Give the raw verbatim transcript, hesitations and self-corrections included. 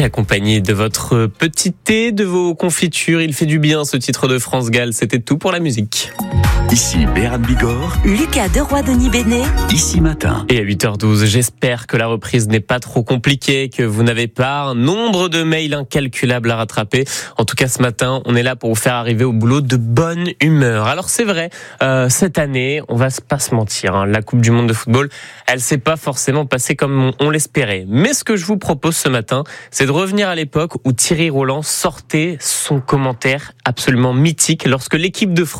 Et accompagné de votre petit thé, de vos confitures, il fait du bien ce titre de France Gall. C'était tout pour la musique. Ici Béran Bigorre, Lucas Deroy-Denis Bénet, Ici Matin. Et à huit heures douze, j'espère que la reprise n'est pas trop compliquée, que vous n'avez pas un nombre de mails incalculables à rattraper. En tout cas, ce matin, on est là pour vous faire arriver au boulot de bonne humeur. Alors c'est vrai, euh, cette année, on va pas se mentir, hein, la Coupe du Monde de football, elle s'est pas forcément passée comme on, on l'espérait. Mais ce que je vous propose ce matin, c'est de revenir à l'époque où Thierry Roland sortait son commentaire absolument mythique lorsque l'équipe de France